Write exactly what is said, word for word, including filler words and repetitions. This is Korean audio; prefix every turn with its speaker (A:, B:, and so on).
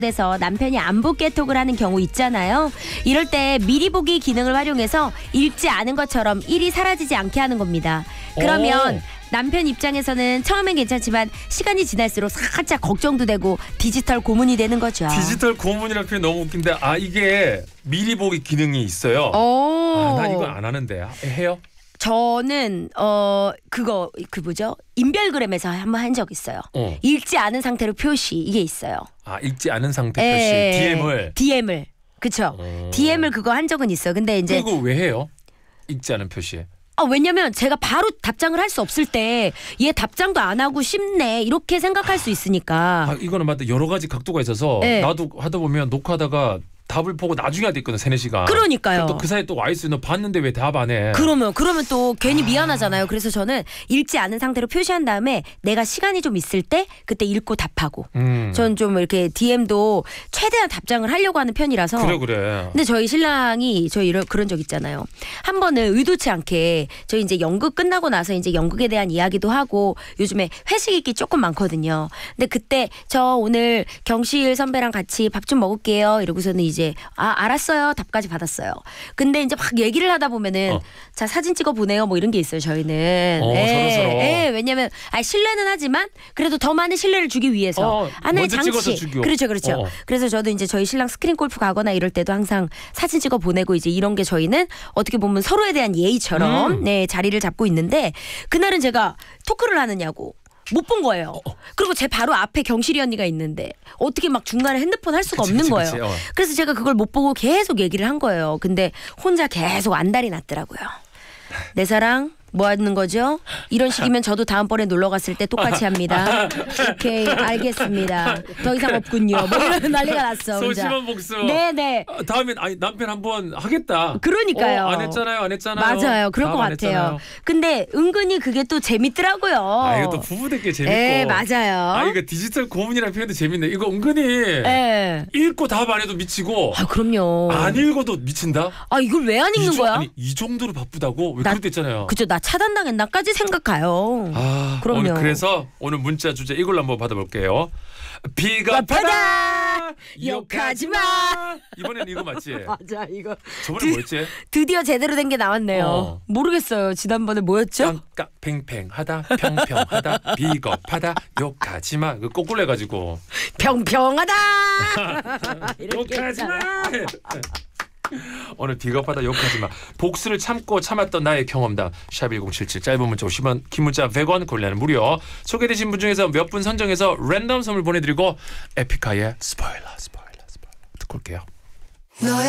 A: 돼서 남편이 안부 깨톡을 하는 경우 있잖아요. 이럴 때 미리 보기 기능을 활용해서 읽지 않은 것처럼 일이 사라지지 않게 하는 겁니다. 그러면
B: 오.
A: 남편 입장에서는 처음엔 괜찮지만 시간이 지날수록 살짝 걱정도 되고 디지털 고문이 되는 거죠.
B: 디지털 고문이라는 표현 너무 웃긴데 아 이게 미리 보기 기능이 있어요.
A: 오.
B: 아, 나 이거 안 하는데 해요?
A: 저는 어 그거 그 뭐죠? 인별그램에서 한번 한 적 있어요.
B: 어.
A: 읽지 않은 상태로 표시 이게 있어요.
B: 아 읽지 않은 상태
A: 에,
B: 표시 디엠을
A: 디엠을 그쵸?
B: 어.
A: 디엠을 그거 한 적은 있어. 근데 이제
B: 그리고 왜 해요? 읽지 않은 표시.
A: 아, 왜냐면 제가 바로 답장을 할 수 없을 때 얘 답장도 안 하고 쉽네 이렇게 생각할 수 있으니까.
B: 아 이거는 맞다. 여러 가지 각도가 있어서
A: 네.
B: 나도 하다 보면 녹화하다가 답을 보고 나중에 해야 됐거든. 세네 시간.
A: 그러니까요.
B: 또 그 사이에 또 와 있어. 너 봤는데 왜 답 안 해?
A: 그러면 그러면 또 괜히 미안하잖아요. 그래서 저는 읽지 않은 상태로 표시한 다음에 내가 시간이 좀 있을 때 그때 읽고 답하고.
B: 음.
A: 전 좀 이렇게 디엠도 최대한 답장을 하려고 하는 편이라서.
B: 그래 그래.
A: 근데 저희 신랑이 저 이런 그런 적 있잖아요. 한 번은 의도치 않게 저희 이제 연극 끝나고 나서 이제 연극에 대한 이야기도 하고 요즘에 회식 있기 조금 많거든요. 근데 그때 저 오늘 경실 선배랑 같이 밥 좀 먹을게요. 이러고서는 이제 아 알았어요 답까지 받았어요. 근데 이제 막 얘기를 하다 보면은
B: 어.
A: 자 사진 찍어 보내요 뭐 이런 게 있어요 저희는.
B: 어,
A: 예,
B: 서로서로.
A: 예, 왜냐면 아 신뢰는 하지만 그래도 더 많은 신뢰를 주기 위해서
B: 어,
A: 하나의
B: 먼저 찍어서
A: 장치.
B: 주기요.
A: 그렇죠 그렇죠.
B: 어.
A: 그래서 저도 이제 저희 신랑 스크린 골프 가거나 이럴 때도 항상 사진 찍어 보내고 이제 이런 게 저희는 어떻게 보면 서로에 대한 예의처럼
B: 음.
A: 네 자리를 잡고 있는데 그날은 제가 토크를 하느냐고. 못 본 거예요. 그리고 제 바로 앞에 경실이 언니가 있는데 어떻게 막 중간에 핸드폰 할 수가
B: 그치,
A: 없는
B: 그치,
A: 거예요.
B: 그치, 어.
A: 그래서 제가 그걸 못 보고 계속 얘기를 한 거예요. 근데 혼자 계속 안달이 났더라고요. 내 사랑 뭐 하는 거죠? 이런 식이면 저도 다음번에 놀러 갔을 때 똑같이 합니다. 오케이 알겠습니다. 더 이상 없군요. 뭐 이런 난리가 났어. 혼자.
B: 소심한 복수.
A: 네네.
B: 아, 다음엔 아니 남편 한번 하겠다.
A: 그러니까요.
B: 어, 안 했잖아요, 안 했잖아요.
A: 맞아요. 그럴 것
B: 답 안
A: 같아요.
B: 했잖아요.
A: 근데 은근히 그게 또 재밌더라고요.
B: 아 이거 또 부부들끼리 재밌고.
A: 네 맞아요.
B: 아 이거 디지털 고문이라는 표현도 재밌네. 이거 은근히
A: 네.
B: 읽고 답 안 해도 미치고
A: 아 그럼요.
B: 안 읽어도 미친다.
A: 아 이걸 왜 안 읽는
B: 이 조-
A: 거야?
B: 아니 이 정도로 바쁘다고 왜
A: 나-
B: 그럴 때 있잖아요.
A: 그죠 나 차단당했나까지 생각해요.
B: 아
A: 그럼요.
B: 오늘 그래서 오늘 문자 주제 이걸로 한번 받아볼게요. 비겁하다 욕하지 마. 이번에는 이거 맞지?
A: 맞아 이거
B: 저번에
A: 드-
B: 뭐였지?
A: 드디어 제대로 된 게 나왔네요.
B: 어.
A: 모르겠어요. 지난번에 뭐였죠?
B: 깡깡 팽팽하다 평평하다 비겁하다 욕하지 마. 그 거꾸로 해가지고
A: 평평하다. 이렇게
B: 욕하지 마.
A: 했잖아요.
B: 오늘 비겁하다 욕하지 마. 복수를 참고 참았던 나의 경험담. 샵 일공칠칠 짧은 문자 오십 원 긴 문자 백 원 골라는 무료. 소개되신 분 중에서 몇 분 선정해서 랜덤 선물 보내드리고 에픽하이의 스포일러 스포일러 스포일러 듣고 올게요.